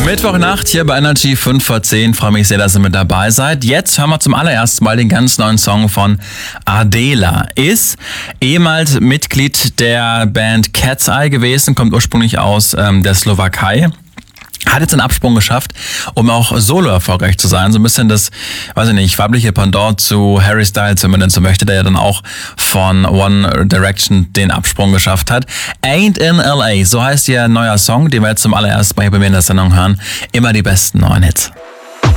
Mittwochnacht hier bei Energy 5 vor 10. Freue mich sehr, dass ihr mit dabei seid. Jetzt hören wir zum allerersten Mal den ganz neuen Song von Adela. Ist ehemals Mitglied der Band Cat's Eye gewesen, kommt ursprünglich aus der Slowakei. Hat jetzt einen Absprung geschafft, um auch solo erfolgreich zu sein. So ein bisschen das, weiß ich nicht, weibliche Pendant zu Harry Styles, wenn man denn so möchte, der ja dann auch von One Direction den Absprung geschafft hat. Ain't in LA, so heißt ihr neuer Song, den wir jetzt zum allerersten Mal hier bei mir in der Sendung hören. Immer die besten neuen Hits.